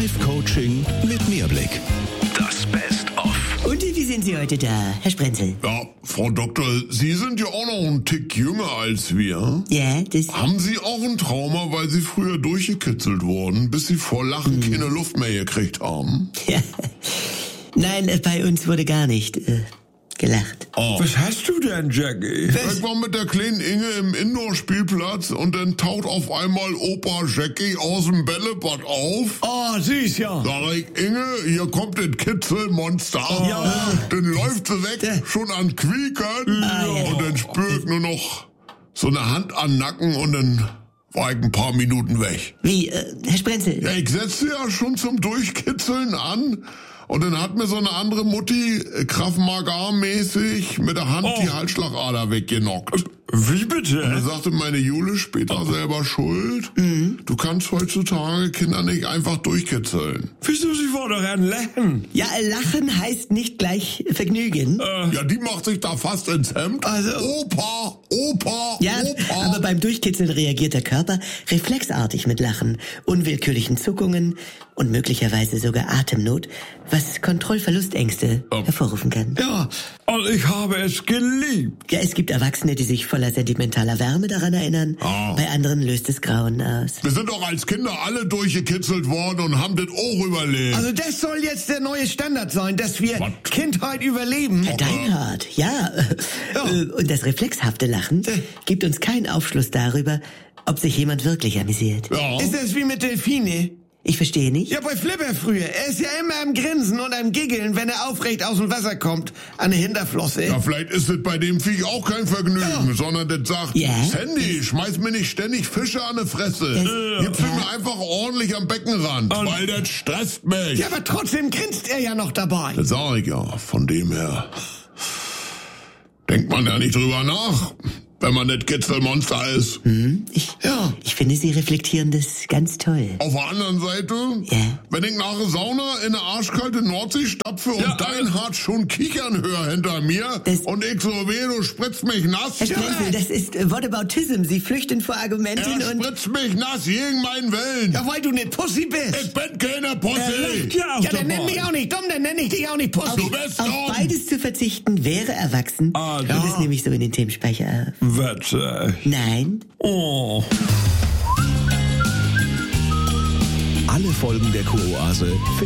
Live-Coaching mit Mehrblick. Das Best-of. Und wie sind Sie heute da, Herr Sprenzel? Ja, Frau Doktor, Sie sind ja auch noch ein Tick jünger als wir. Ja, das... Haben Sie auch ein Trauma, weil Sie früher durchgekitzelt wurden, bis Sie vor Lachen keine Luft mehr gekriegt haben? Ja. Nein, bei uns wurde gar nicht gelacht. Oh. Was hast du denn, Jackie? Ich war mit der kleinen Inge im Indoor-Spielplatz und dann taucht auf einmal Opa Jackie aus dem Bällebad auf. Oh, süß, ja. Sag ich, Inge, hier kommt das Kitzelmonster. Ja. Dann läuft sie weg, schon an Quiekern. Und dann spür ich nur noch so eine Hand an den Nacken und dann war ich ein paar Minuten weg. Wie, Herr Sprenzel? Ja, ich setzte ja schon zum Durchkitzeln an. Und dann hat mir so eine andere Mutti, Krav Maga-mäßig, mit der Hand die Halsschlagader weggenockt. Wie Und dann bitte? sagte meine Jule später selber schuld. Du kannst heutzutage Kinder nicht einfach durchkitzeln. Wieso, sie war doch ein Lachen? Ja, lachen heißt nicht gleich Vergnügen. Ja, die macht sich da fast ins Hemd. Also- Opa. Ja, aber beim Durchkitzeln reagiert der Körper reflexartig mit Lachen, unwillkürlichen Zuckungen und möglicherweise sogar Atemnot, was Kontrollverlustängste hervorrufen kann. Ja, und ich habe es geliebt. Ja, es gibt Erwachsene, die sich voller sentimentaler Wärme daran erinnern. Bei anderen löst es Grauen aus. Wir sind doch als Kinder alle durchgekitzelt worden und haben das auch überlebt. Also das soll jetzt der neue Standard sein, dass wir Kindheit überleben. Deinhard, ja. Und das reflexhafte Lachen gibt uns keinen Aufschluss darüber, ob sich jemand wirklich amüsiert. Ja. Ist das wie mit Delfine? Ich verstehe nicht. Ja, bei Flipper früher. Er ist ja immer am Grinsen und am Giggeln, wenn er aufrecht aus dem Wasser kommt. An der Hinterflosse. Ja, vielleicht ist es bei dem Viech auch kein Vergnügen, sondern das sagt, Ja. Sandy, schmeiß mir nicht ständig Fische an die Fresse. Gib mir einfach ordentlich am Beckenrand, weil das stresst mich. Ja, aber trotzdem grinst er ja noch dabei. Das sag ich ja, von dem her. Denkt man ja nicht drüber nach, wenn man das Kitzelmonster ist. Ich finde, Sie reflektieren das ganz toll. Auf der anderen Seite, wenn ich nach der Sauna in eine arschkalte Nordsee stapfe und dein Hart schon kichern höre hinter mir und ich so weh, du spritzt mich nass. Herr Sprenzel, das ist Whataboutism. Sie flüchten vor Argumenten Er und... spritzt mich nass gegen meinen Willen. Ja, weil du ne Pussy bist. Ich bin keine Pussy. Ja, dann nenn mich auch nicht dumm, dann nenn ich dich auch nicht Pussy. Du bist Auf dumm. beides zu verzichten wäre erwachsen. Und das nehme ich so in den Themenspeicher auf. Wette. Nein? Oh. Alle Folgen der Kuroase finden